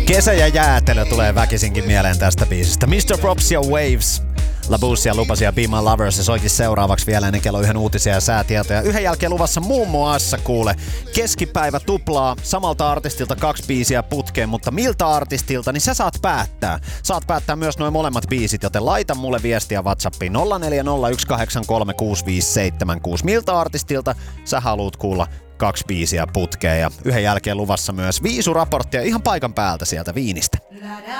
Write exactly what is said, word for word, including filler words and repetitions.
Kesä ja jäätelö tulee väkisinkin mieleen tästä biisistä. mister Props ja Waves. La Boussia lupasi ja Be My Lover, se soikin seuraavaksi vielä ennen kello yhden uutisia ja säätietoja. Yhden jälkeen luvassa muun muassa kuule keskipäivä tuplaa samalta artistilta kaksi biisiä putkeen, mutta miltä artistilta, niin sä saat päättää. Saat päättää myös noin molemmat biisit, joten laita mulle viestiä WhatsAppiin nolla neljä nolla yksi kahdeksan kolme kuusi viisi seitsemän kuusi. Miltä artistilta sä haluut kuulla kaksi biisiä putkeen ja yhden jälkeen luvassa myös viisuraporttia ihan paikan päältä sieltä Viinistä.